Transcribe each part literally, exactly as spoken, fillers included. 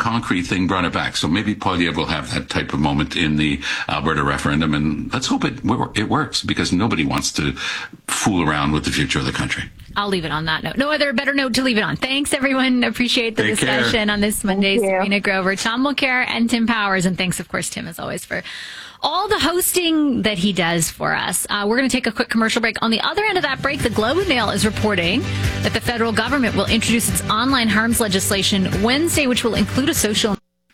concrete thing brought it back. So maybe Poilievre will have that type of moment in the Alberta referendum, and let's hope it it works, because nobody wants to fool around with the future of the country. I'll leave it on that note. No other better note to leave it on. Thanks, everyone. Appreciate the Take discussion care. on this Monday. Serena Grover, Tom Mulcair, and Tim Powers. And thanks, of course, Tim, as always, for all the hosting that he does for us. Uh, we're going to take a quick commercial break. On the other end of that break, the Globe and Mail is reporting that the federal government will introduce its online harms legislation Wednesday, which will include a social...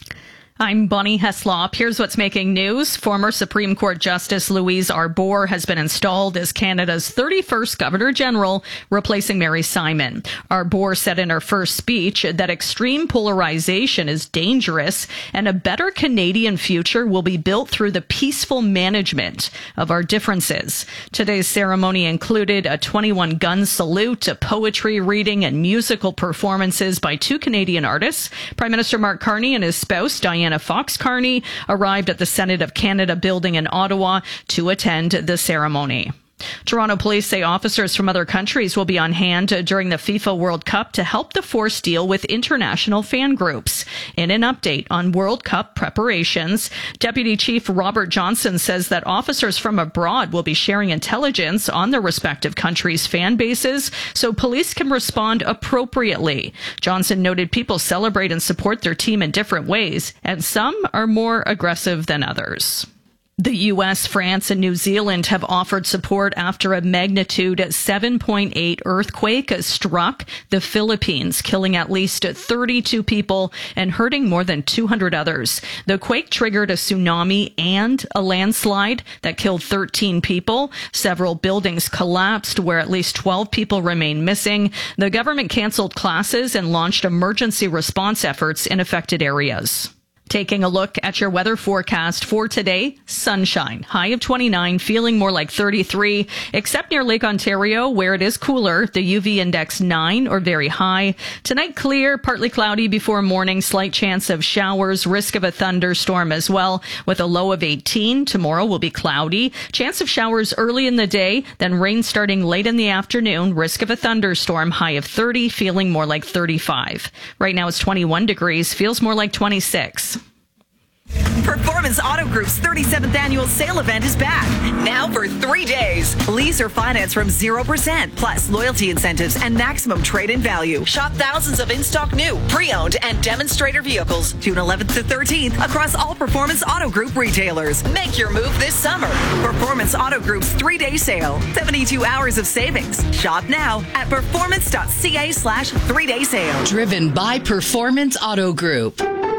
I'm Bonnie Heslop. Here's what's making news. Former Supreme Court Justice Louise Arbour has been installed as Canada's thirty-first Governor General, replacing Mary Simon. Arbour said in her first speech that extreme polarization is dangerous and a better Canadian future will be built through the peaceful management of our differences. Today's ceremony included a twenty-one gun salute, a poetry reading, and musical performances by two Canadian artists. Prime Minister Mark Carney and his spouse, Diana Diana Fox Carney, arrived at the Senate of Canada building in Ottawa to attend the ceremony. Toronto police say officers from other countries will be on hand during the FIFA World Cup to help the force deal with international fan groups. In an update on World Cup preparations, Deputy Chief Robert Johnson says that officers from abroad will be sharing intelligence on their respective countries' fan bases so police can respond appropriately. Johnson noted people celebrate and support their team in different ways, and some are more aggressive than others. The U S, France, and New Zealand have offered support after a magnitude seven point eight earthquake struck the Philippines, killing at least thirty-two people and hurting more than two hundred others. The quake triggered a tsunami and a landslide that killed thirteen people. Several buildings collapsed, where at least twelve people remain missing. The government canceled classes and launched emergency response efforts in affected areas. Taking a look at your weather forecast for today, sunshine, high of twenty-nine, feeling more like thirty-three, except near Lake Ontario, where it is cooler, the U V index nine or very high. Tonight, clear, partly cloudy before morning, slight chance of showers, risk of a thunderstorm as well, with a low of eighteen. Tomorrow will be cloudy, chance of showers early in the day, then rain starting late in the afternoon, risk of a thunderstorm, high of thirty, feeling more like thirty-five. Right now it's twenty-one degrees, feels more like twenty-six. Performance Auto Group's thirty-seventh annual sale event is back. Now for three days. Lease or finance from zero percent, plus loyalty incentives and maximum trade-in value. Shop thousands of in-stock new, pre-owned, and demonstrator vehicles June eleventh to thirteenth across all Performance Auto Group retailers. Make your move this summer. Performance Auto Group's three-day sale. seventy-two hours of savings. Shop now at performance.ca slash three-day sale. Driven by Performance Auto Group.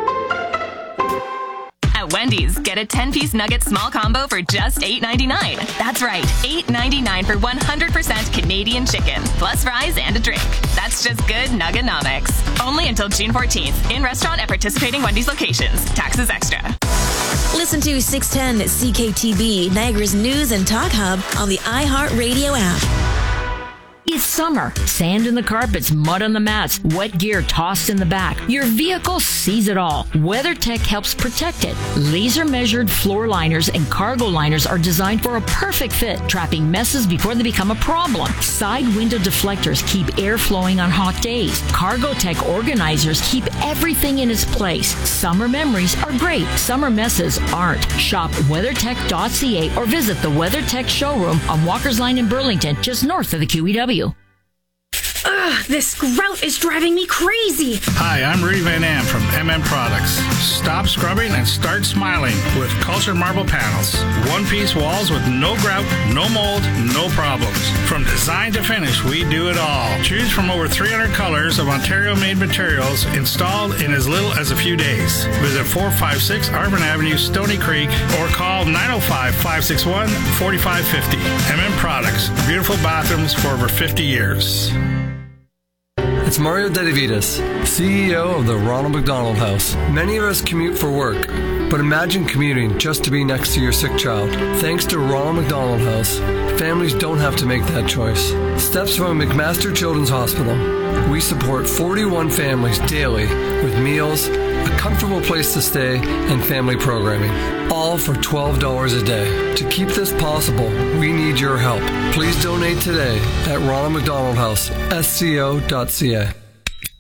At Wendy's, get a ten-piece nugget small combo for just eight ninety-nine. That's right, eight ninety-nine for one hundred percent Canadian chicken, plus fries and a drink. That's just good Nuggenomics. Only until June fourteenth, in restaurant at participating Wendy's locations. Taxes extra. Listen to six ten C K T B, Niagara's news and talk hub on the iHeartRadio app. It's summer. Sand in the carpets, mud on the mats, wet gear tossed in the back. Your vehicle sees it all. WeatherTech helps protect it. Laser-measured floor liners and cargo liners are designed for a perfect fit, trapping messes before they become a problem. Side window deflectors keep air flowing on hot days. CargoTech organizers keep everything in its place. Summer memories are great. Summer messes aren't. Shop weathertech dot c a or visit the WeatherTech showroom on Walker's Line in Burlington, just north of the Q E W. Ugh, this grout is driving me crazy. Hi, I'm Rudy Van Am from M M Products. Stop scrubbing and start smiling with cultured marble panels. One-piece walls with no grout, no mold, no problems. From design to finish, we do it all. Choose from over three hundred colors of Ontario-made materials installed in as little as a few days. Visit four five six Arvin Avenue, Stony Creek, or call nine oh five, five six one, four five five oh. M M Products. Beautiful bathrooms for over fifty years. It's Mario Dedivitas, C E O of the Ronald McDonald House. Many of us commute for work, but imagine commuting just to be next to your sick child. Thanks to Ronald McDonald House, families don't have to make that choice. Steps from McMaster Children's Hospital. We support forty-one families daily with meals, a comfortable place to stay, and family programming. All for twelve dollars a day. To keep this possible, we need your help. Please donate today at Ronald McDonald House, S C O dot C A.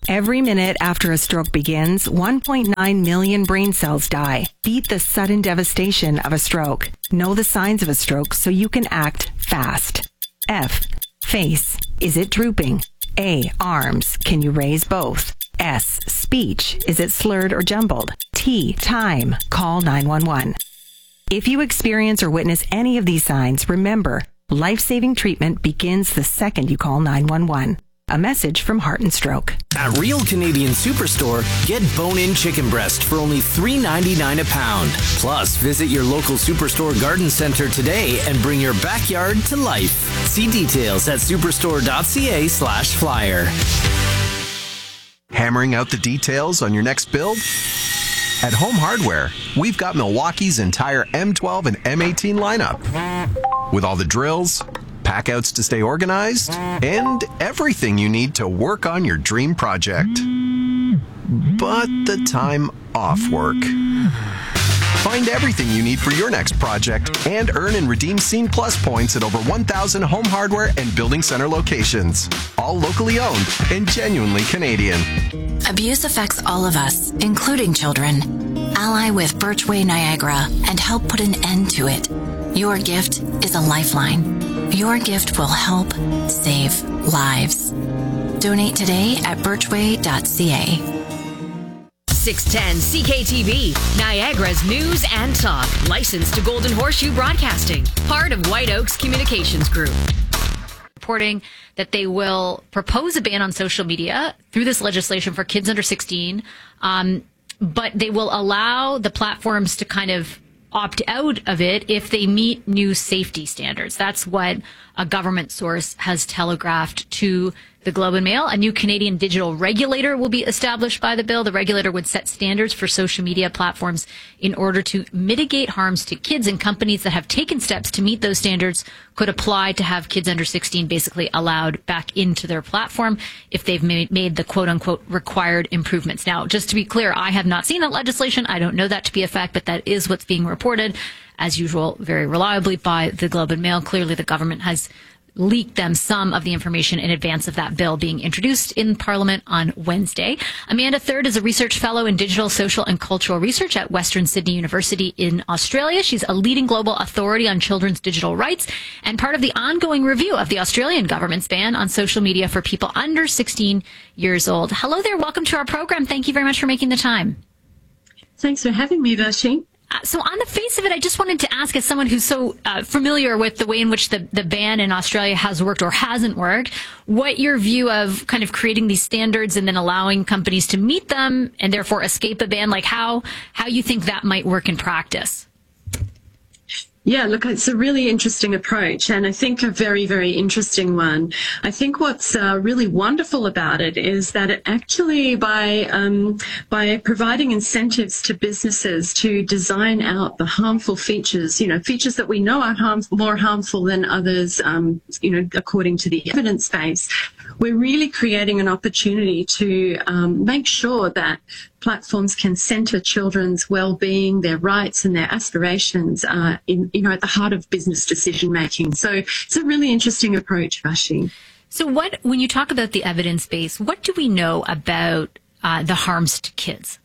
Every minute after a stroke begins, one point nine million brain cells die. Beat the sudden devastation of a stroke. Know the signs of a stroke so you can act fast. F. Face. Is it drooping? A. Arms. Can you raise both? S. Speech. Is it slurred or jumbled? T. Time. Call nine one one. If you experience or witness any of these signs, remember, life-saving treatment begins the second you call nine one one. A message from Heart and Stroke. At Real Canadian Superstore, get bone-in chicken breast for only three ninety-nine a pound. Plus, visit your local Superstore garden center today and bring your backyard to life. See details at superstore.ca slash flyer. Hammering out the details on your next build? At Home Hardware, we've got Milwaukee's entire M twelve and M eighteen lineup. With all the drills, packouts to stay organized, and everything you need to work on your dream project. But the time off work. Find everything you need for your next project and earn and redeem Scene Plus points at over one thousand Home Hardware and Building Center locations. All locally owned and genuinely Canadian. Abuse affects all of us, including children. Ally with Birchway Niagara and help put an end to it. Your gift is a lifeline. Your gift will help save lives. Donate today at birchway dot c a. six ten C K T V, Niagara's news and talk. Licensed to Golden Horseshoe Broadcasting. Part of White Oaks Communications Group. Reporting that they will propose a ban on social media through this legislation for kids under sixteen, um, but they will allow the platforms to kind of opt out of it if they meet new safety standards. That's what a government source has telegraphed to the Globe and Mail. A new Canadian digital regulator will be established by the bill. The regulator would set standards for social media platforms in order to mitigate harms to kids, and companies that have taken steps to meet those standards could apply to have kids under sixteen basically allowed back into their platform if they've made, made the quote-unquote required improvements. Now, just to be clear, I have not seen that legislation. I don't know that to be a fact, but that is what's being reported, as usual, very reliably by the Globe and Mail. Clearly, the government has leaked them some of the information in advance of that bill being introduced in Parliament on Wednesday. Amanda Third is a research fellow in digital, social, and cultural research at Western Sydney University in Australia. She's a leading global authority on children's digital rights and part of the ongoing review of the Australian government's ban on social media for people under sixteen years old. Hello there. Welcome to our program. Thank you very much for making the time. Thanks for having me, Vashi. Uh, so on the face of it, I just wanted to ask, as someone who's so uh, familiar with the way in which the, the ban in Australia has worked or hasn't worked, what your view of kind of creating these standards and then allowing companies to meet them and therefore escape a ban, like how, how you think that might work in practice? Yeah, look, it's a really interesting approach, and I think a very, very interesting one. I think what's uh, really wonderful about it is that it actually, by um, by providing incentives to businesses to design out the harmful features, you know, features that we know are harm, more harmful than others, um, you know, according to the evidence base, we're really creating an opportunity to um, make sure that platforms can centre children's well-being, their rights and their aspirations uh, in, you know, at the heart of business decision making. So it's a really interesting approach, Vashi. So what, when you talk about the evidence base, what do we know about uh, the harms to kids?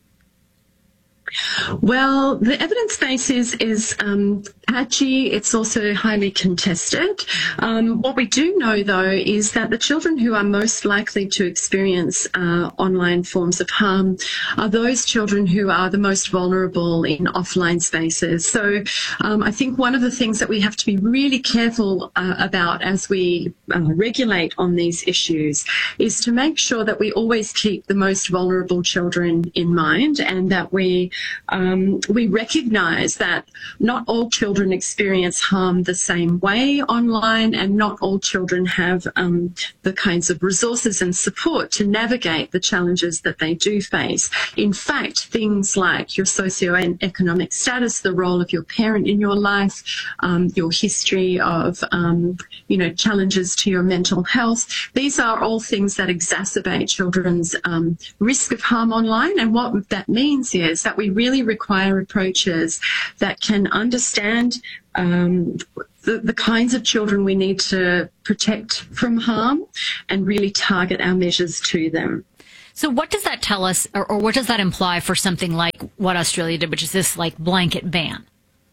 Well, the evidence base is, is um, patchy. It's also highly contested. Um, what we do know, though, is that the children who are most likely to experience uh, online forms of harm are those children who are the most vulnerable in offline spaces. So um, I think one of the things that we have to be really careful uh, about as we uh, regulate on these issues is to make sure that we always keep the most vulnerable children in mind, and that we Um, we recognise that not all children experience harm the same way online, and not all children have um, the kinds of resources and support to navigate the challenges that they do face. In fact, things like your socioeconomic status, the role of your parent in your life, um, your history of, um, you know, challenges to your mental health, these are all things that exacerbate children's um, risk of harm online. And what that means is that we really require approaches that can understand um, the, the kinds of children we need to protect from harm and really target our measures to them. So what does that tell us, or, or what does that imply for something like what Australia did, which is this like blanket ban?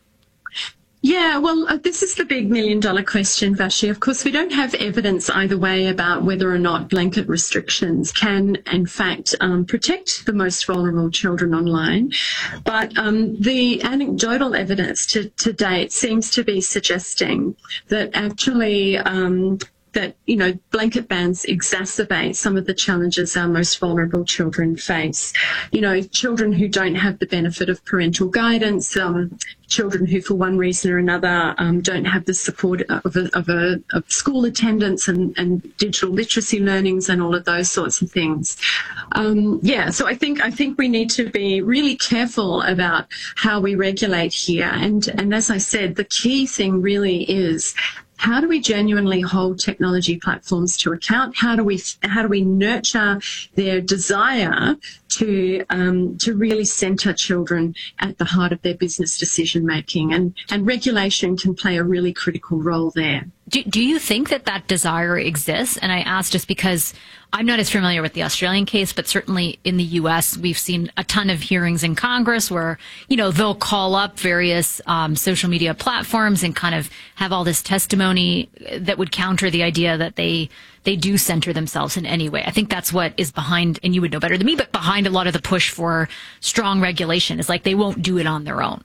Yeah, well, uh, this is the big million dollar question, Vashi. Of course, we don't have evidence either way about whether or not blanket restrictions can, in fact, um, protect the most vulnerable children online. But um, the anecdotal evidence to, to date seems to be suggesting that actually um, that, you know, blanket bans exacerbate some of the challenges our most vulnerable children face. You know, children who don't have the benefit of parental guidance, um, children who, for one reason or another, um, don't have the support of a, of a of school attendance and, and digital literacy learnings and all of those sorts of things. Um, yeah, so I think I think we need to be really careful about how we regulate here. And and as I said, the key thing really is, how do we genuinely hold technology platforms to account? How do we how do we nurture their desire to um, to really centre children at the heart of their business decision making? And and regulation can play a really critical role there. Do, do you think that that desire exists? And I ask just because I'm not as familiar with the Australian case, but certainly in the U S, we've seen a ton of hearings in Congress where, you know, they'll call up various um, social media platforms and kind of have all this testimony that would counter the idea that they they do center themselves in any way. I think that's what is behind, and you would know better than me, but behind a lot of the push for strong regulation is like they won't do it on their own.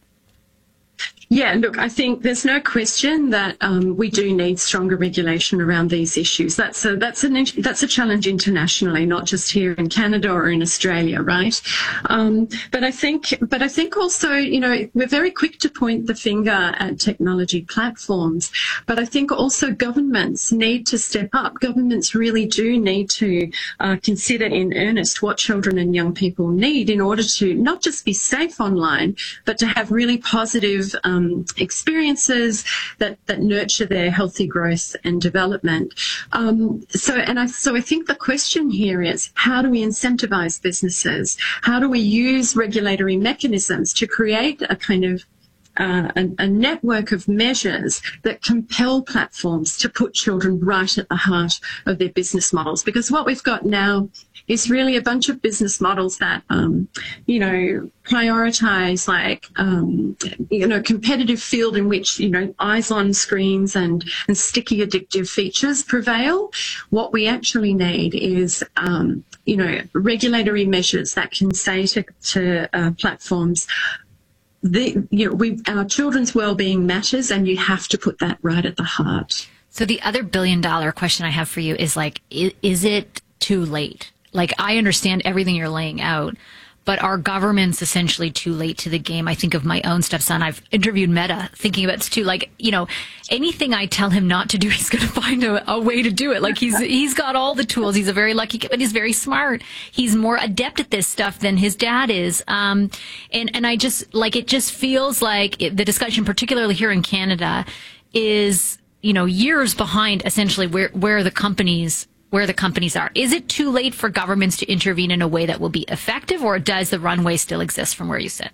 Yeah, look, I think there's no question that um, we do need stronger regulation around these issues. That's a that's an that's a challenge internationally, not just here in Canada or in Australia, right? Um, but I think, but I think also, you know, we're very quick to point the finger at technology platforms, but I think also governments need to step up. Governments really do need to uh, consider in earnest what children and young people need in order to not just be safe online, but to have really positive Um, experiences that, that nurture their healthy growth and development. Um, so, and I, so I think the question here is, how do we incentivize businesses? How do we use regulatory mechanisms to create a kind of Uh, a, a network of measures that compel platforms to put children right at the heart of their business models? Because what we've got now is really a bunch of business models that, um, you know, prioritize like, um, you know, competitive field in which, you know, eyes on screens and, and sticky addictive features prevail. What we actually need is, um, you know, regulatory measures that can say to, to uh, platforms, The, you know, we, our children's well-being matters, and you have to put that right at the heart. So the other billion-dollar question I have for you is like, is, is it too late? Like, I understand everything you're laying out, but are governments essentially too late to the game? I think of my own stepson. I've interviewed Meta, thinking about this too. Like, you know, anything I tell him not to do, he's going to find a, a way to do it. Like, he's he's got all the tools. He's a very lucky kid, but he's very smart. He's more adept at this stuff than his dad is. Um, and and I just like it. Just feels like it, the discussion, particularly here in Canada, is, you know, years behind essentially where where the companies. where the companies are. Is it too late for governments to intervene in a way that will be effective, or does the runway still exist from where you sit?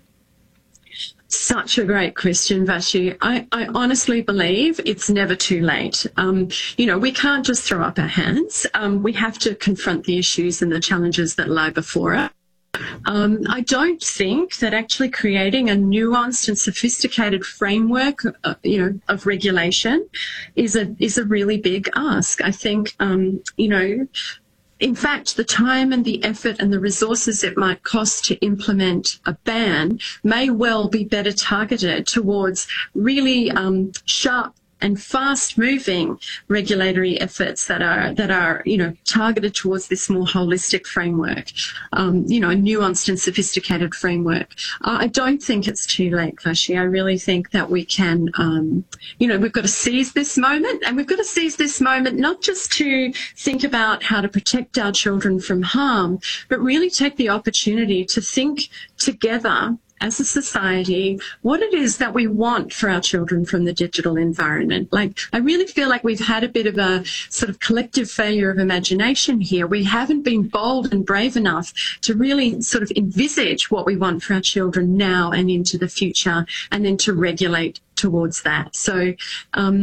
Such a great question, Vashi. I, I honestly believe it's never too late. Um, you know, we can't just throw up our hands. Um, we have to confront the issues and the challenges that lie before us. Um, I don't think that actually creating a nuanced and sophisticated framework, uh, you know, of regulation is a is a really big ask. I think, um, you know, in fact, the time and the effort and the resources it might cost to implement a ban may well be better targeted towards really um, sharp and fast-moving regulatory efforts that are that are you know targeted towards this more holistic framework, um, you know, a nuanced and sophisticated framework. Uh, I don't think it's too late, Vashi. I really think that we can, um, you know, we've got to seize this moment, and we've got to seize this moment not just to think about how to protect our children from harm, but really take the opportunity to think together as a society, what it is that we want for our children from the digital environment. Like, I really feel like we've had a bit of a sort of collective failure of imagination here. We haven't been bold and brave enough to really sort of envisage what we want for our children now and into the future, and then to regulate towards that. So, um,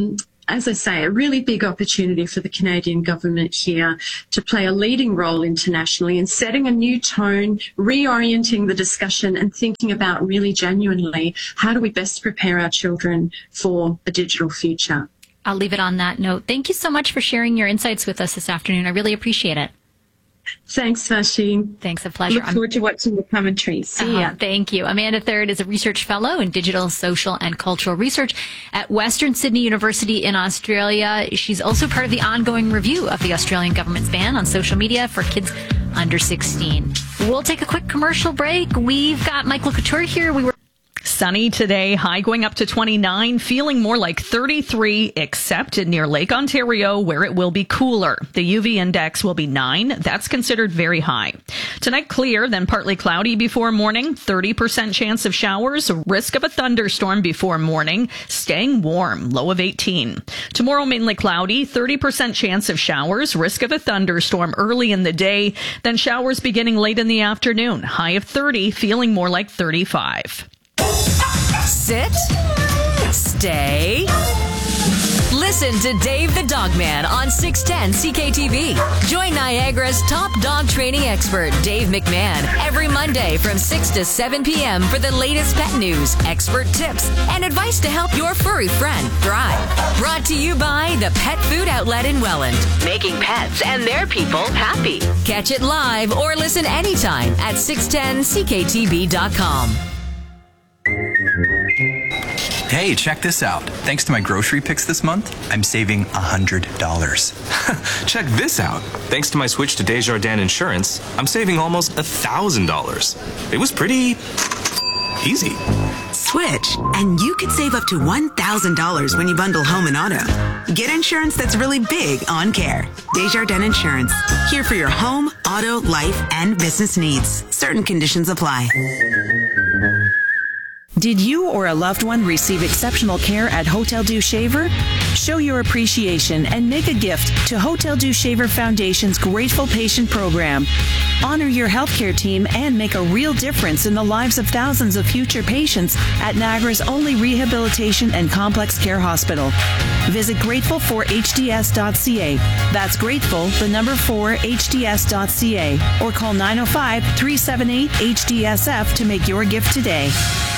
as I say, a really big opportunity for the Canadian government here to play a leading role internationally in setting a new tone, reorienting the discussion and thinking about really genuinely how do we best prepare our children for a digital future. I'll leave it on that note. Thank you so much for sharing your insights with us this afternoon. I really appreciate it. Thanks, Vashi. Thanks, a pleasure. Look forward to watching the commentary. See ya. Uh, thank you. Amanda Third is a research fellow in digital, social, and cultural research at Western Sydney University in Australia. She's also part of the ongoing review of the Australian government's ban on social media for kids under sixteen. We'll take a quick commercial break. We've got Michael Couture here. We were Sunny today, high going up to twenty-nine, feeling more like thirty-three, except near Lake Ontario, where it will be cooler. The U V index will be nine. That's considered very high. Tonight, clear, then partly cloudy before morning, thirty percent chance of showers, risk of a thunderstorm before morning, staying warm, low of eighteen. Tomorrow, mainly cloudy, thirty percent chance of showers, risk of a thunderstorm early in the day, then showers beginning late in the afternoon, high of thirty, feeling more like thirty-five. Sit. Stay. Listen to Dave the Dogman on six ten C K T V. Join Niagara's top dog training expert, Dave McMahon, every Monday from six to seven p.m. for the latest pet news, expert tips, and advice to help your furry friend thrive. Brought to you by the Pet Food Outlet in Welland, making pets and their people happy. Catch it live or listen anytime at six ten C K T V dot com. Hey, check this out. Thanks to my grocery picks this month, I'm saving one hundred dollars. Check this out. Thanks to my switch to Desjardins Insurance, I'm saving almost one thousand dollars. It was pretty easy. Switch, and you could save up to one thousand dollars when you bundle home and auto. Get insurance that's really big on care. Desjardins Insurance, here for your home, auto, life, and business needs. Certain conditions apply. Did you or a loved one receive exceptional care at Hotel Dieu Shaver? Show your appreciation and make a gift to Hotel Dieu Shaver Foundation's Grateful Patient Program. Honor your healthcare team and make a real difference in the lives of thousands of future patients at Niagara's only rehabilitation and complex care hospital. Visit grateful for h d s dot c a. That's grateful, the number four, h d s dot c a. Or call nine oh five, three seven eight, H D S F to make your gift today.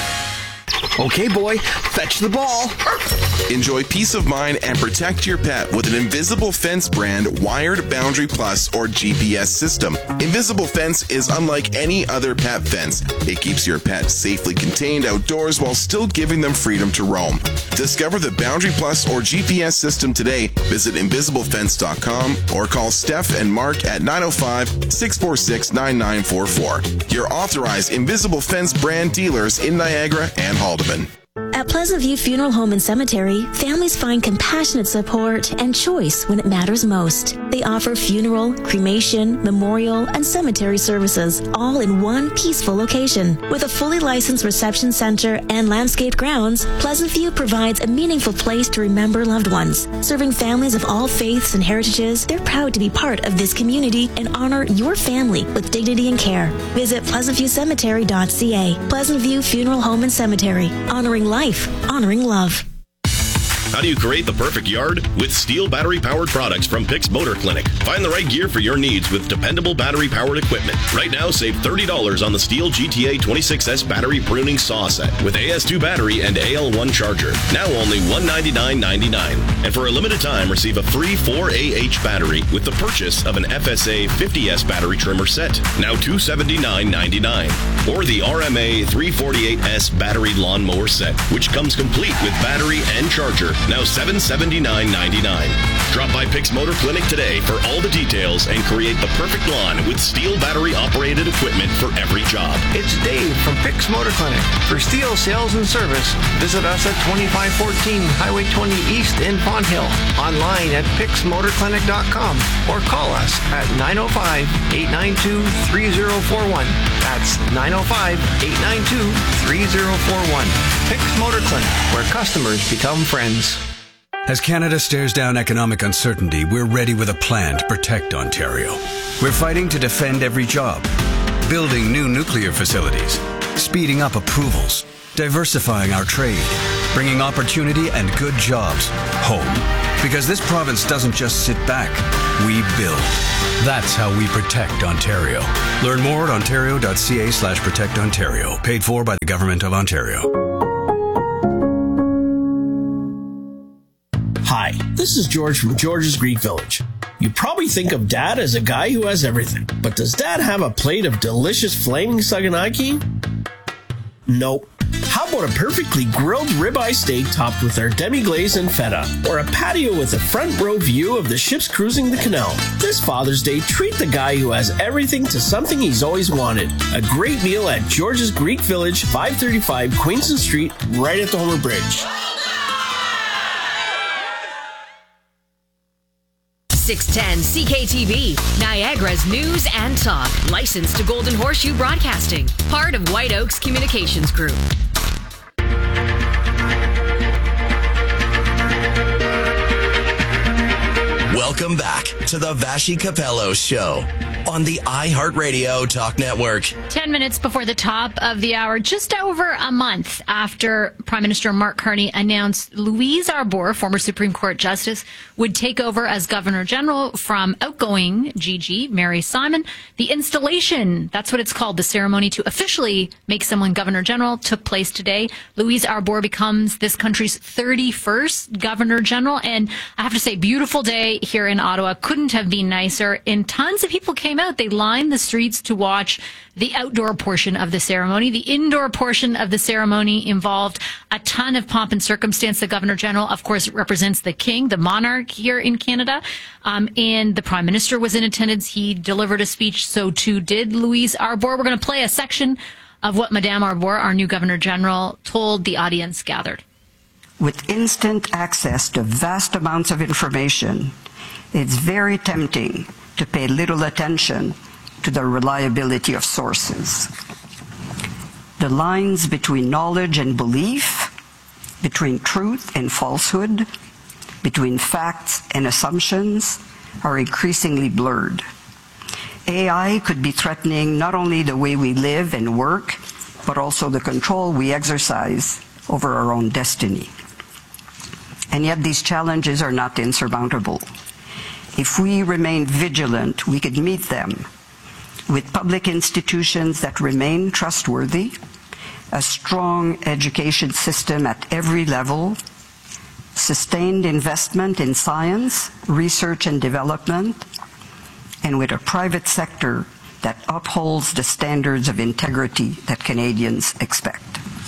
Okay, boy, fetch the ball. Enjoy peace of mind and protect your pet with an Invisible Fence brand wired Boundary Plus or G P S system. Invisible Fence is unlike any other pet fence. It keeps your pet safely contained outdoors while still giving them freedom to roam. Discover the Boundary Plus or G P S system today. Visit invisible fence dot com or call Steph and Mark at nine oh five, six four six, nine nine four four. Your authorized Invisible Fence brand dealers in Niagara and Haldeman. At Pleasant View Funeral Home and Cemetery, families find compassionate support and choice when it matters most. They offer funeral, cremation, memorial, and cemetery services, all in one peaceful location. With a fully licensed reception center and landscaped grounds, Pleasant View provides a meaningful place to remember loved ones. Serving families of all faiths and heritages, they're proud to be part of this community and honor your family with dignity and care. Visit pleasant view cemetery dot c a. Pleasant View Funeral Home and Cemetery, honoring life, honoring love. How do you create the perfect yard? With Steel battery-powered products from Pix Motor Clinic. Find the right gear for your needs with dependable battery-powered equipment. Right now, save thirty dollars on the Steel G T A twenty-six S battery pruning saw set with A S two battery and A L one charger. Now only one hundred ninety-nine ninety-nine. And for a limited time, receive a free four A H battery with the purchase of an F S A fifty S battery trimmer set. Now two hundred seventy-nine ninety-nine. Or the R M A three forty-eight S battery lawnmower set, which comes complete with battery and charger. Now seven hundred seventy-nine ninety-nine. Drop by Pix Motor Clinic today for all the details and create the perfect lawn with Steel battery-operated equipment for every job. It's Dave from Pix Motor Clinic. For Steel sales and service, visit us at twenty-five fourteen Highway twenty East in Pond Hill. Online at pix motor clinic dot com or call us at nine oh five, eight nine two, three oh four one. That's nine oh five, eight nine two, three oh four one. Pix Motor Clinic, where customers become friends. As Canada stares down economic uncertainty, we're ready with a plan to protect Ontario. We're fighting to defend every job, building new nuclear facilities, speeding up approvals, diversifying our trade, bringing opportunity and good jobs home. Because this province doesn't just sit back, we build. That's how we protect Ontario. Learn more at ontario.ca slash protect Ontario. Paid for by the Government of Ontario. Hi, this is George from George's Greek Village. You probably think of Dad as a guy who has everything, but does Dad have a plate of delicious flaming saganaki? Nope. How about a perfectly grilled ribeye steak topped with our demi-glaze and feta, or a patio with a front row view of the ships cruising the canal? This Father's Day, treat the guy who has everything to something he's always wanted. A great meal at George's Greek Village, five thirty-five Queenston Street, right at the Homer Bridge. six ten C K T V, Niagara's news and talk. Licensed to Golden Horseshoe Broadcasting. Part of White Oaks Communications Group. Welcome back to the Vashi Capello Show on the iHeartRadio Talk Network. Ten minutes before the top of the hour, just over a month after Prime Minister Mark Carney announced Louise Arbour, former Supreme Court Justice, would take over as Governor General from outgoing G G, Mary Simon. The installation, that's what it's called, the ceremony to officially make someone Governor General, took place today. Louise Arbour becomes this country's thirty-first Governor General. And I have to say, beautiful day here in Ottawa. Couldn't have been nicer. And tons of people came out. They lined the streets to watch the outdoor portion of the ceremony. The indoor portion of the ceremony involved a ton of pomp and circumstance. The Governor General, of course, represents the King, the monarch here in Canada. Um, and the Prime Minister was in attendance. He delivered a speech. So too did Louise Arbour. We're going to play a section of what Madame Arbour, our new Governor General, told the audience gathered. With instant access to vast amounts of information, it's very tempting to pay little attention to the reliability of sources. The lines between knowledge and belief, between truth and falsehood, between facts and assumptions are increasingly blurred. A I could be threatening not only the way we live and work, but also the control we exercise over our own destiny. And yet these challenges are not insurmountable. If we remain vigilant, we could meet them with public institutions that remain trustworthy, a strong education system at every level, sustained investment in science, research and development, and with a private sector that upholds the standards of integrity that Canadians expect.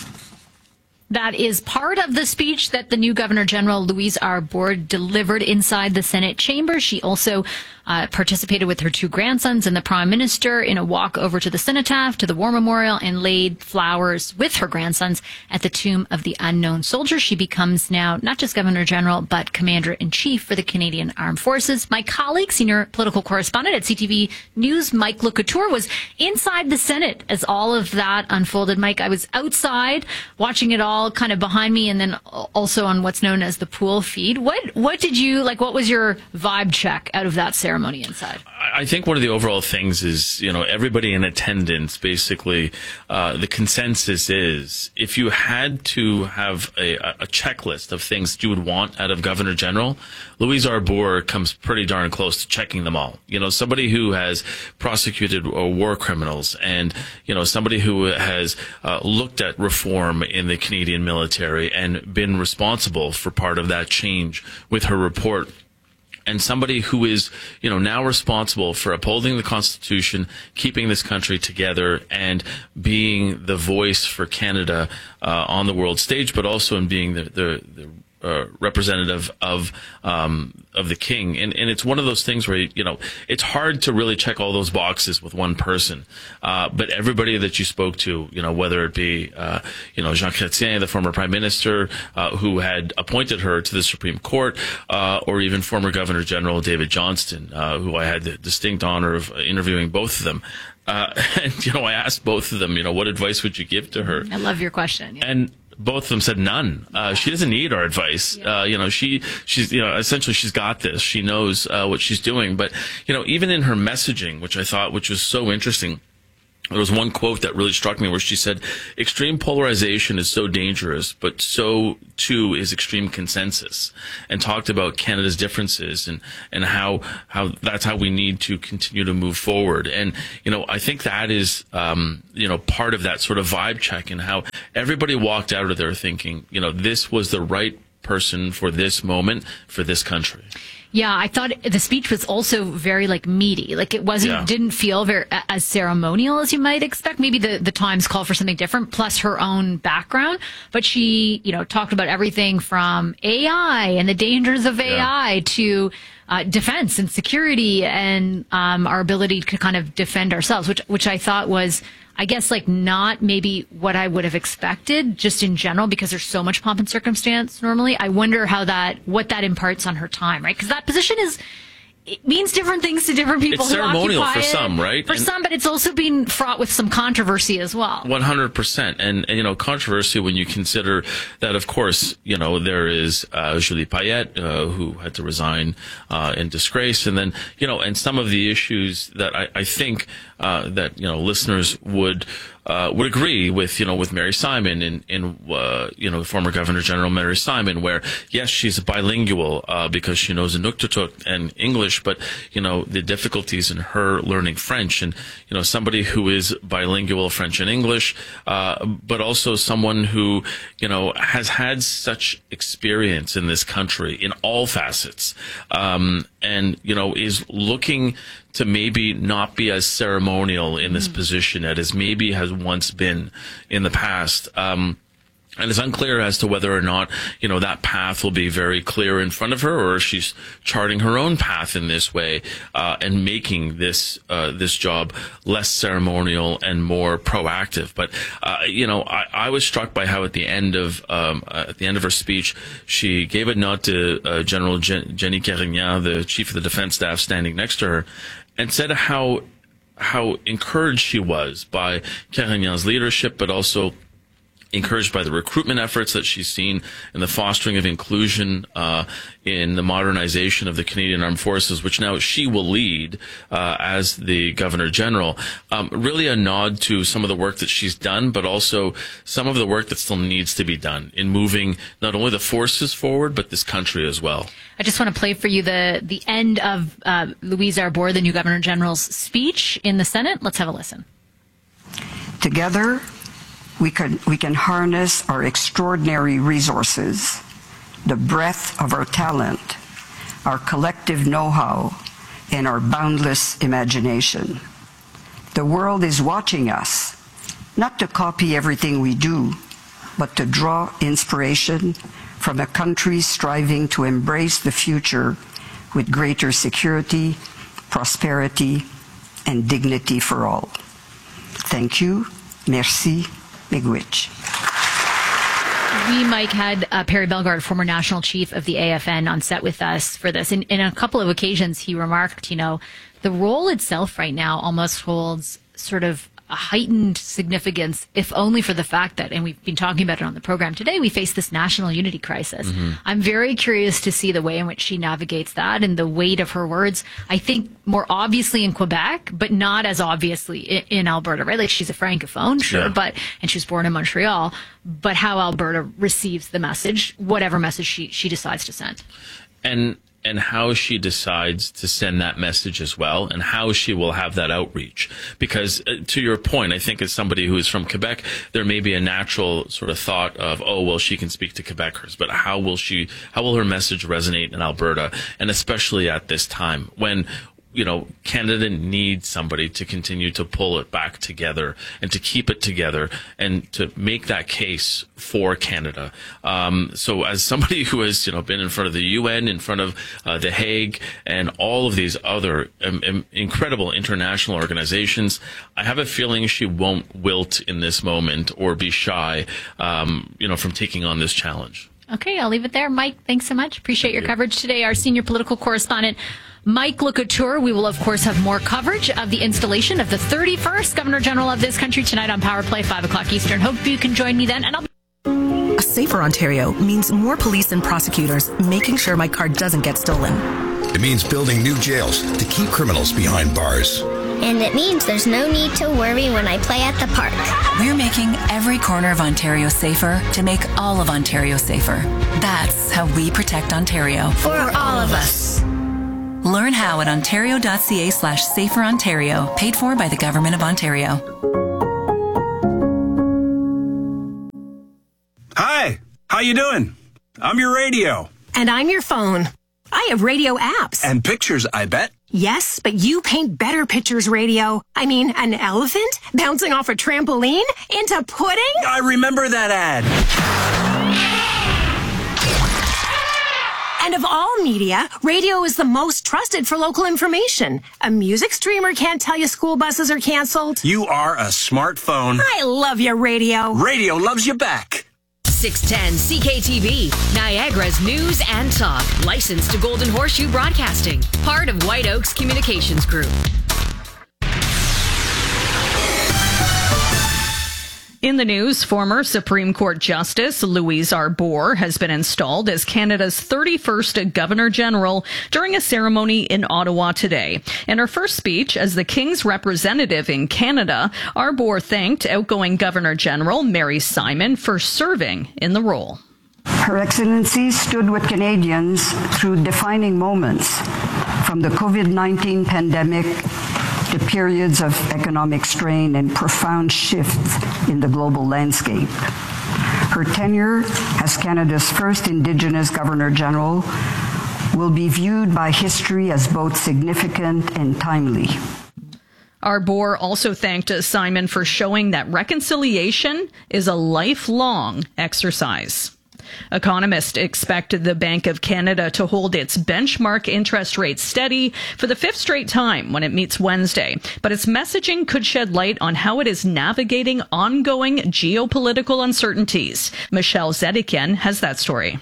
That is part of the speech that the new Governor General, Louise Arbour, delivered inside the Senate chamber. She also uh, participated with her two grandsons and the Prime Minister in a walk over to the Cenotaph, to the War Memorial, and laid flowers with her grandsons at the tomb of the unknown soldier. She becomes now not just Governor General, but Commander-in-Chief for the Canadian Armed Forces. My colleague, senior political correspondent at C T V News, Mike Le Couture, was inside the Senate as all of that unfolded. Mike, I was outside watching it all, kind of behind me, and then also on what's known as the pool feed. What what did you like? What was your vibe check out of that ceremony inside? I think one of the overall things is, you know, everybody in attendance, basically, uh, the consensus is if you had to have a, a checklist of things that you would want out of Governor General, Louise Arbour comes pretty darn close to checking them all. You know, somebody who has prosecuted uh, war criminals, and, you know, somebody who has uh, looked at reform in the Canadian military and been responsible for part of that change with her report. And somebody who is, you know, now responsible for upholding the Constitution, keeping this country together, and being the voice for Canada uh, on the world stage, but also in being the, the, the uh, representative of um, of the King. And, and it's one of those things where, you know, it's hard to really check all those boxes with one person. Uh, but everybody that you spoke to, you know, whether it be, uh, you know, Jean Chrétien, the former Prime Minister, uh, who had appointed her to the Supreme Court, uh, or even former Governor General David Johnston, uh, who I had the distinct honor of interviewing both of them. Uh, and, you know, I asked both of them, you know, what advice would you give to her? I love your question. Yeah. And both of them said none. Uh, she doesn't need our advice. Uh, you know, she, she's, you know, essentially she's got this. She knows, uh, what she's doing. But, you know, even in her messaging, which I thought, which was so interesting, there was one quote that really struck me where she said, extreme polarization is so dangerous, but so too is extreme consensus, and talked about Canada's differences and, and how, how that's how we need to continue to move forward. And, you know, I think that is, um, you know, part of that sort of vibe check, and how everybody walked out of there thinking, you know, this was the right person for this moment, for this country. Yeah, I thought the speech was also very like meaty. Like it wasn't, Yeah. didn't feel very as ceremonial as you might expect. Maybe the, the times call for something different, plus her own background. But she, you know, talked about everything from A I and the dangers of A I yeah. to uh, defense and security and um, our ability to kind of defend ourselves, which which I thought was, I guess, like not maybe what I would have expected just in general, because there's so much pomp and circumstance normally. I wonder how that, what that imparts on her time, right? Because that position is, it means different things to different people. It's who ceremonial occupy for it. some, right? For And some, but it's also been fraught with some controversy as well. one hundred percent. And, and, you know, controversy when you consider that, of course, you know, there is uh, Julie Payette, uh, who had to resign uh, in disgrace. And then, you know, and some of the issues that I, I think uh, that, you know, listeners would uh, would agree with, you know, with Mary Simon and, in, uh, you know, former Governor General Mary Simon, where, yes, she's bilingual uh, because she knows Inuktitut and English, but, you know, the difficulties in her learning French, and, you know, somebody who is bilingual French and English, uh, but also someone who, you know, has had such experience in this country in all facets, um, and, you know, is looking to maybe not be as ceremonial in this mm. position as maybe has once been in the past. Um, And it's unclear as to whether or not, you know, that path will be very clear in front of her, or she's charting her own path in this way, uh, and making this, uh, this job less ceremonial and more proactive. But, uh, you know, I, I was struck by how at the end of, um, uh, at the end of her speech, she gave a nod to, uh, General Jen- Jenny Carignan, the chief of the defense staff, standing next to her, and said how, how encouraged she was by Carignan's leadership, but also encouraged by the recruitment efforts that she's seen in the fostering of inclusion uh, in the modernization of the Canadian Armed Forces, which now she will lead uh, as the Governor General. Um, really a nod to some of the work that she's done, but also some of the work that still needs to be done in moving not only the forces forward, but this country as well. I just want to play for you the, the end of uh, Louise Arbour, the new Governor General's speech in the Senate. Let's have a listen. Together, We can, we can harness our extraordinary resources, the breadth of our talent, our collective know-how, and our boundless imagination. The world is watching us, not to copy everything we do, but to draw inspiration from a country striving to embrace the future with greater security, prosperity, and dignity for all. Thank you. Merci. Miigwech. We, Mike, had uh, Perry Bellegarde, former national chief of the A F N, on set with us for this. In, in a couple of occasions, he remarked, you know, the role itself right now almost holds sort of a heightened significance, if only for the fact that, and we've been talking about it on the program today, we face this national unity crisis. Mm-hmm. I'm very curious to see the way in which she navigates that and the weight of her words. I think more obviously in Quebec, but not as obviously in, in Alberta, right? Like she's a francophone, sure, yeah. but, and she was born in Montreal, but how Alberta receives the message, whatever message she, she decides to send. And, and how she decides to send that message as well, and how she will have that outreach. Because uh, to your point, I think as somebody who is from Quebec, there may be a natural sort of thought of, oh, well, she can speak to Quebecers, but how will she, how will her message resonate in Alberta? And especially at this time when, you know, Canada needs somebody to continue to pull it back together and to keep it together and to make that case for Canada. Um, so as somebody who has, you know, been in front of the U N, in front of uh, The Hague, and all of these other um, um, incredible international organizations, I have a feeling she won't wilt in this moment or be shy, um, you know, from taking on this challenge. Okay, I'll leave it there. Mike, thanks so much. Appreciate Thank your you. coverage today. Our senior political correspondent, Mike LeCouture. We will, of course, have more coverage of the installation of the thirty-first Governor General of this country tonight on Power Play, five o'clock Eastern. Hope you can join me then. And I'll be- A safer Ontario means more police and prosecutors making sure my car doesn't get stolen. It means building new jails to keep criminals behind bars. and it means there's no need to worry when I play at the park. We're making every corner of Ontario safer to make all of Ontario safer. That's how we protect Ontario. For all of us. Learn how at ontario.ca slash safer Ontario, paid for by the Government of Ontario. Hi, how you doing? I'm your radio. And I'm your phone. I have radio apps. And pictures, I bet. Yes, but you paint better pictures, radio. I mean, an elephant bouncing off a trampoline into pudding? I remember that ad. And of all media, radio is the most trusted for local information. A music streamer can't tell you school buses are canceled. You are a smartphone. I love you, radio. Radio loves you back. six ten C K T V, Niagara's news and talk. Licensed to Golden Horseshoe Broadcasting. Part of White Oaks Communications Group. In the news, former Supreme Court Justice Louise Arbour has been installed as Canada's thirty-first Governor General during a ceremony in Ottawa today. In her first speech as the King's representative in Canada, Arbour thanked outgoing Governor General Mary Simon for serving in the role. Her Excellency stood with Canadians through defining moments, from the COVID nineteen pandemic to periods of economic strain and profound shifts in the global landscape. Her tenure as Canada's first Indigenous Governor-General will be viewed by history as both significant and timely. Arbour also thanked Simon for showing that reconciliation is a lifelong exercise. Economists expect the Bank of Canada to hold its benchmark interest rate steady for the fifth straight time when it meets Wednesday, but its messaging could shed light on how it is navigating ongoing geopolitical uncertainties. Michelle Zedekian has that story.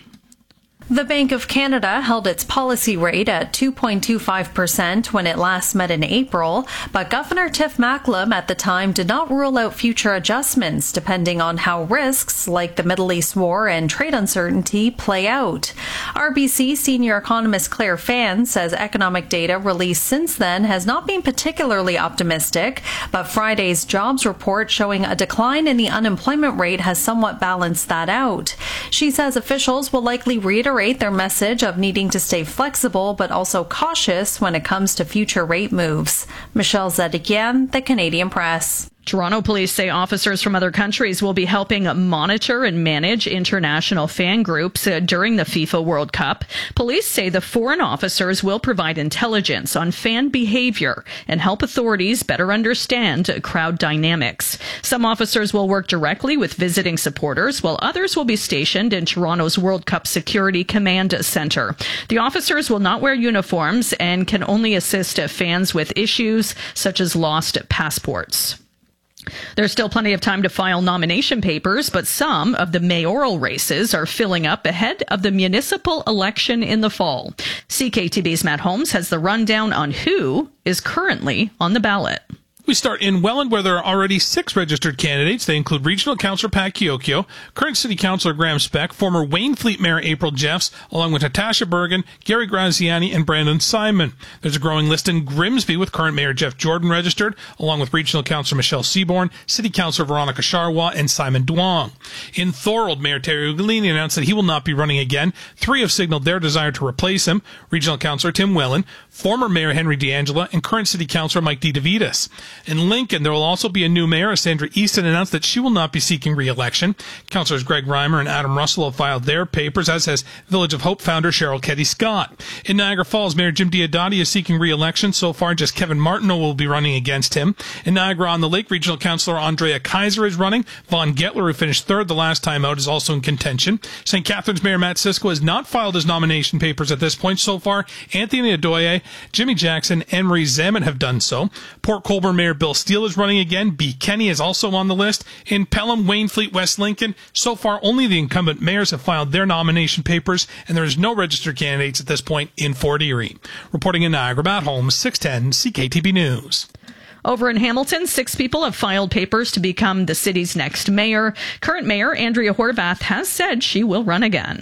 The Bank of Canada held its policy rate at two point two five percent when it last met in April, but Governor Tiff Macklem at the time did not rule out future adjustments depending on how risks like the Middle East war and trade uncertainty play out. R B C senior economist Claire Fan says economic data released since then has not been particularly optimistic, but Friday's jobs report showing a decline in the unemployment rate has somewhat balanced that out. She says officials will likely reiterate their message of needing to stay flexible but also cautious when it comes to future rate moves. Michelle Zedekian, The Canadian Press. Toronto police say officers from other countries will be helping monitor and manage international fan groups uh, during the FIFA World Cup. Police say the foreign officers will provide intelligence on fan behavior and help authorities better understand crowd dynamics. Some officers will work directly with visiting supporters, while others will be stationed in Toronto's World Cup Security Command Centre. The officers will not wear uniforms and can only assist fans with issues such as lost passports. There's still plenty of time to file nomination papers, but some of the mayoral races are filling up ahead of the municipal election in the fall. C K T V's Matt Holmes has the rundown on who is currently on the ballot. We start in Welland, where there are already six registered candidates. They include Regional Councillor Pat Kiokio, current City Councillor Graham Speck, former Wainfleet Mayor April Jeffs, along with Natasha Bergen, Gary Graziani, and Brandon Simon. There's a growing list in Grimsby with current Mayor Jeff Jordan registered, along with Regional Councillor Michelle Seaborn, City Councillor Veronica Charwa, and Simon Duong. In Thorold, Mayor Terry Ugolini announced that he will not be running again. Three have signaled their desire to replace him: Regional Councillor Tim Whelan, former Mayor Henry D'Angela, and current City Councillor Mike DeVitas. In Lincoln, there will also be a new mayor. Sandra Easton announced that she will not be seeking re-election. Councillors Greg Reimer and Adam Russell have filed their papers, as has Village of Hope founder Cheryl Ketty Scott. In Niagara Falls, Mayor Jim Diodati is seeking re-election. So far, just Kevin Martineau will be running against him. In Niagara-on-the-Lake, Regional Councillor Andrea Kaiser is running. Vaughn Getler, who finished third the last time out, is also in contention. Saint Catharines Mayor Matt Sisko has not filed his nomination papers at this point. So far, Anthony Adoye, Jimmy Jackson, and Marie Zammit have done so. Port Colborne Mayor Bill Steele is running again. B. Kenny is also on the list. In Pelham, Wainfleet, West Lincoln, so far only the incumbent mayors have filed their nomination papers, and there is no registered candidates at this point in Fort Erie. Reporting in Niagara, Matt Holmes, six ten C K T V News. Over in Hamilton, six people have filed papers to become the city's next mayor. Current mayor Andrea Horvath has said she will run again.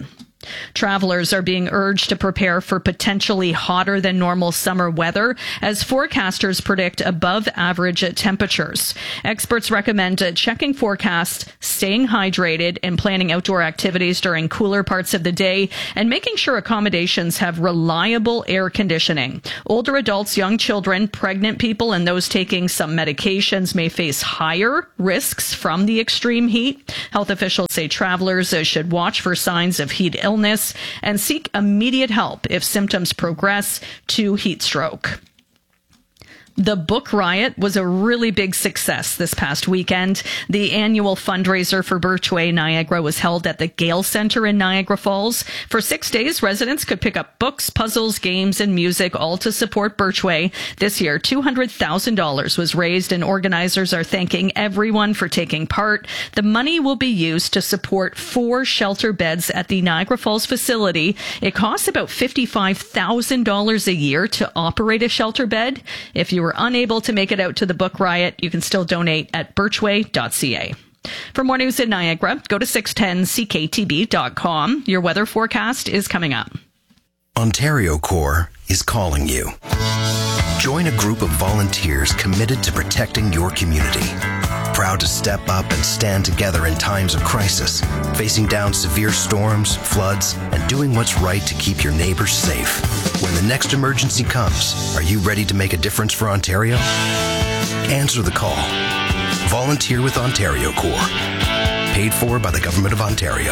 Travelers are being urged to prepare for potentially hotter than normal summer weather as forecasters predict above average temperatures. Experts recommend checking forecasts, staying hydrated, and planning outdoor activities during cooler parts of the day, and making sure accommodations have reliable air conditioning. Older adults, young children, pregnant people, and those taking some medications may face higher risks from the extreme heat. Health officials say travelers should watch for signs of heat illness and seek immediate help if symptoms progress to heat stroke. The Book Riot was a really big success this past weekend. The annual fundraiser for Birchway Niagara was held at the Gale Centre in Niagara Falls. For six days, residents could pick up books, puzzles, games, and music, all to support Birchway. This year, two hundred thousand dollars was raised, and organizers are thanking everyone for taking part. The money will be used to support four shelter beds at the Niagara Falls facility. It costs about fifty-five thousand dollars a year to operate a shelter bed. If you were unable to make it out to the Book Riot, you can still donate at birchway dot c a. For more news in Niagara, go to six ten c k t b dot com. Your weather forecast is coming up. Ontario Corps is calling you. Join a group of volunteers committed to protecting your community. Proud to step up and stand together in times of crisis, facing down severe storms, floods, and doing what's right to keep your neighbors safe. When the next emergency comes, are you ready to make a difference for Ontario? Answer the call. Volunteer with Ontario Corps. Paid for by the Government of Ontario.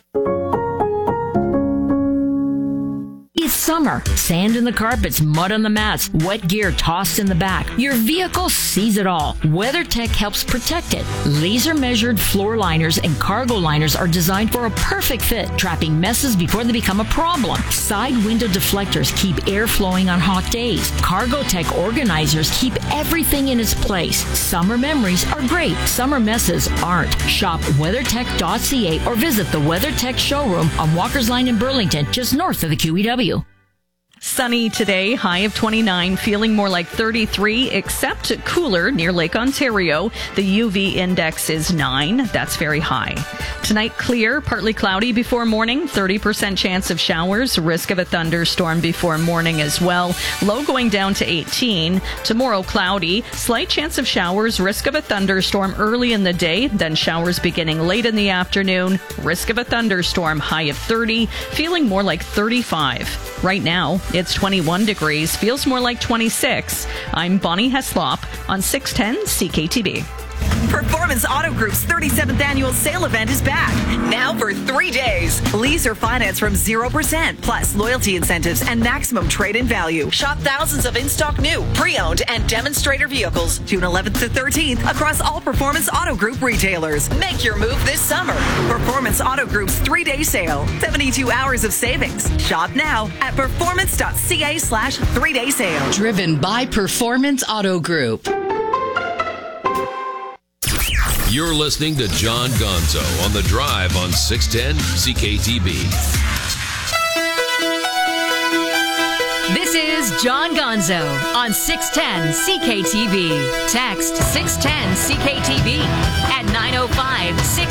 It's summer. Sand in the carpets, mud on the mats, wet gear tossed in the back. Your vehicle sees it all. WeatherTech helps protect it. Laser measured floor liners and cargo liners are designed for a perfect fit, trapping messes before they become a problem. Side window deflectors keep air flowing on hot days. CargoTech organizers keep everything in its place. Summer memories are great. Summer messes aren't. Shop weather tech dot c a or visit the WeatherTech showroom on Walker's Line in Burlington, just north of the Q E W. Sunny today, high of twenty-nine, feeling more like thirty-three, except cooler near Lake Ontario. The U V index is nine. That's very high. Tonight, clear, partly cloudy before morning, thirty percent chance of showers, risk of a thunderstorm before morning as well. Low going down to eighteen. Tomorrow, cloudy, slight chance of showers, risk of a thunderstorm early in the day, then showers beginning late in the afternoon. Risk of a thunderstorm, high of thirty, feeling more like thirty-five. Right now, it's twenty-one degrees, feels more like twenty-six. I'm Bonnie Heslop on six ten C K T B. Performance Auto Group's thirty-seventh annual sale event is back. Now for three days. Lease or finance from zero percent, plus loyalty incentives and maximum trade-in value. Shop thousands of in-stock new, pre-owned, and demonstrator vehicles June eleventh to thirteenth across all Performance Auto Group retailers. Make your move this summer. Performance Auto Group's three-day sale. seventy-two hours of savings. Shop now at performance dot c a slash three-day sale. Driven by Performance Auto Group. You're listening to John Gonzo on The Drive on six ten C K T B. This is John Gonzo on six ten C K T B. Text six ten C K T B at nine oh five, six